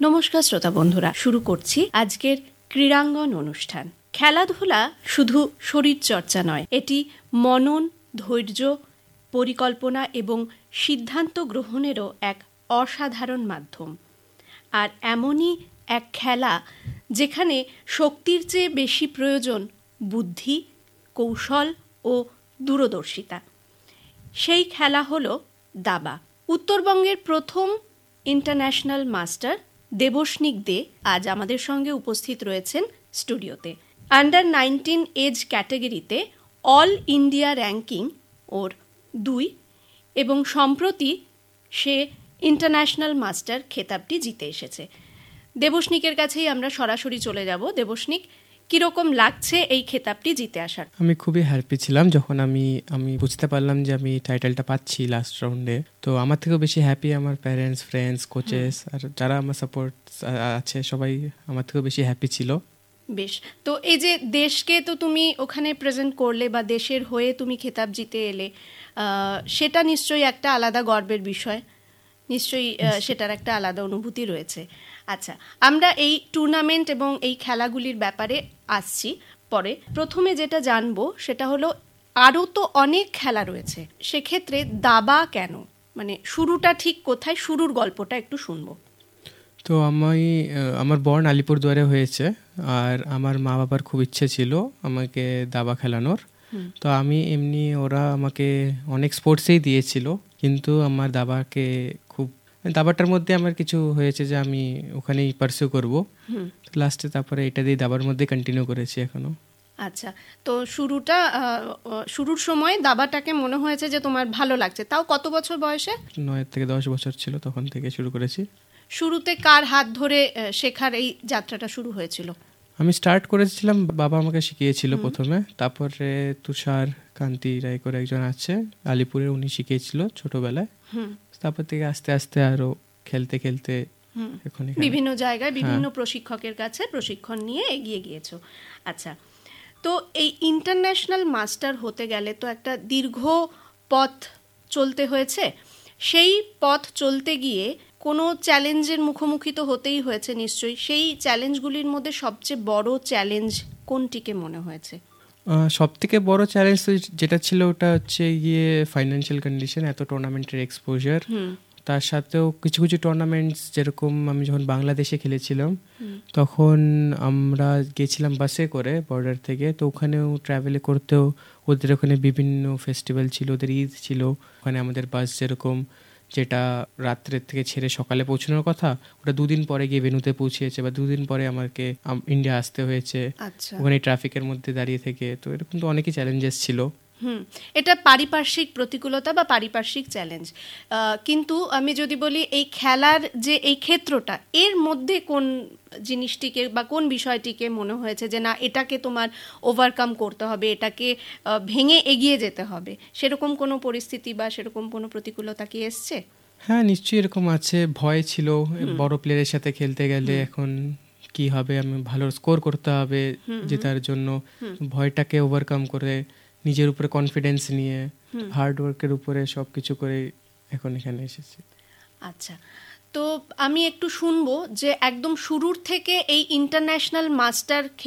নমস্কার শ্রোতা বন্ধুরা, শুরু করছি আজকের ক্রীড়াঙ্গন অনুষ্ঠান। খেলাধুলা শুধু শরীর চর্চা নয়, এটি মনন, ধৈর্য, পরিকল্পনা এবং সিদ্ধান্ত গ্রহণেরও এক অসাধারণ মাধ্যম। আর এমনই এক খেলা যেখানে শক্তির চেয়ে বেশি প্রয়োজন বুদ্ধি, কৌশল ও দূরদর্শিতা। সেই খেলা হলো দাবা। উত্তরবঙ্গের প্রথম ইন্টারন্যাশনাল মাস্টার দেবস্নিক দে আজ আমাদের সঙ্গে উপস্থিত রয়েছেন স্টুডিওতে। আন্ডার 19 এজ ক্যাটাগরিতে অল ইন্ডিয়া র্যাঙ্কিং ওর 2 এবং সম্প্রতি সে ইন্টারন্যাশনাল মাস্টার খেতাবটি জিতে এসেছে। দেবস্নিকের কাছেই আমরা সরাসরি চলে যাব। দেবস্নিক, কিরকম লাগছে এই খেতাবটি জিতে আসার? আমি খুবই হ্যাপি ছিলাম যখন আমি বুঝতে পারলাম যে আমি টাইটেলটা পাচ্ছি লাস্ট রাউন্ডে। তো আমার থেকেও বেশি হ্যাপি আমার প্যারেন্টস, ফ্রেন্ডস, কোচেস আর যারা আমার সাপোর্ট আছে সবাই আমার থেকেও বেশি হ্যাপি ছিল। বেশ, তো এই যে দেশকে তো তুমি ওখানে প্রেজেন্ট করলে বা দেশের হয়ে তুমি খেতাব জিতে এলে, সেটা নিশ্চয়ই একটা আলাদা গর্বের বিষয়, নিশ্চয়ই সেটার একটা আলাদা অনুভূতি রয়েছে। আচ্ছা, আমরা এই টুর্নামেন্ট এবং এই খেলাগুলির ব্যাপারে আসছি পরে। প্রথমে যেটা জানবো সেটা হলো, আরও তো অনেক খেলা রয়েছে, সেক্ষেত্রে দাবা কেন? মানে শুরুটা ঠিক কোথায়, শুরুর গল্পটা একটু শুনবো। তো আমার বর্ন আলিপুরদুয়ারে হয়েছে, আর আমার মা বাবার খুব ইচ্ছে ছিল আমাকে দাবা খেলানোর। তো আমি ওরা আমাকে অনেক স্পোর্টসেই দিয়েছিল, কিন্তু আমার দাবাটার মধ্যে আমার কিছু হয়েছে যে আমি ওখানেই পার্সিউ করবো। লাস্টে তারপরে এটা দিয়ে দাবার মধ্যে কন্টিনিউ করেছি এখনো। আচ্ছা, তো শুরুর সময় দাবাটাকে মনে হয়েছে যে তোমার ভালো লাগছে, তাও কত বছর বয়সে? 9 থেকে 10 বছর ছিল, তখন থেকে শুরু করেছি। শুরুতে কার হাত ধরে শেখার এই যাত্রাটা শুরু হয়েছিল? আমি স্টার্ট করেছিলাম, বাবা আমাকে শিখিয়েছিল প্রথমে, তারপরে তুষার কান্তি রায় করে একজন আছে আলিপুরে, উনি শিখিয়েছিল ছোটবেলায়। তারপর থেকে আস্তে আস্তে আরো খেলতে খেলতে এখন বিভিন্ন জায়গায় বিভিন্ন প্রশিক্ষকের কাছে প্রশিক্ষণ নিয়ে এগিয়ে গিয়েছো। আচ্ছা, তো এই ইন্টারন্যাশনাল মাস্টার হতে গেলে তো একটা দীর্ঘ পথ চলতে হয়েছে। সেই পথ চলতে গিয়ে কোনো চ্যালেঞ্জের মুখোমুখি তো হতেই হয়েছে নিশ্চয়ই। সেই চ্যালেঞ্জগুলির মধ্যে সবচেয়ে বড় চ্যালেঞ্জ কোনটিকে মনে হয়েছে? সব থেকে বড় চ্যালেঞ্জ যেটা ছিল ওটা হচ্ছে ফাইন্যান্সিয়াল কন্ডিশন, এত টুর্নামেন্টের এক্সপোজার। তার সাথেও কিছু কিছু টুর্নামেন্টস, যেরকম আমি যখন বাংলাদেশে খেলেছিলাম তখন আমরা গেছিলাম বাসে করে বর্ডার থেকে, তো ওখানেও ট্রাভেলে করতেও ওদের ওখানে বিভিন্ন ফেস্টিভ্যাল ছিল, ওদের ঈদ ছিল। ওখানে আমাদের বাস যেরকম যেটা রাত্রের থেকে ছেড়ে সকালে পৌঁছানোর কথা, ওটা 2 দিন পরে গিয়ে ভেন্যুতে পৌঁছেছে, বা 2 দিন পরে আমাকে ইন্ডিয়া আসতে হয়েছে ওখানে ট্রাফিকের মধ্যে দাঁড়িয়ে থেকে। তো এরকম তো অনেকই চ্যালেঞ্জেস ছিল। এটা পারিপার্শ্বিক প্রতিকূলতা বা পারিপার্শ্বিক চ্যালেঞ্জ। কিন্তু আমি যদি বলি, এই খেলার যে এই ক্ষেত্রটা, এর মধ্যে কোন জিনিসটিকে বা কোন বিষয়টিকে মনে হয়েছে যে না, এটাকে তোমার ওভারকাম করতে হবে, এটাকে ভেঙে এগিয়ে যেতে হবে, সেরকম কোনো পরিস্থিতি বা সেরকম কোনো প্রতিকূলতা কি এসছে? হ্যাঁ, নিশ্চয়ই এরকম আছে। ভয় ছিল বড় প্লেয়ারের সাথে খেলতে গেলে, এখন কি হবে, আমি ভালো স্কোর করতে হবে জেতার জন্য। ভয়টাকে ওভারকাম করে নিজের উপরে কনফিডেন্স নিয়ে হার্ড ওয়ার্কের উপরে সবকিছু করে এখন এখানে এসেছি। আচ্ছা, তো আমি একটু শুনবো যে একদম শুরুর থেকে এই ইন্টারন্যাশনাল মাস্টার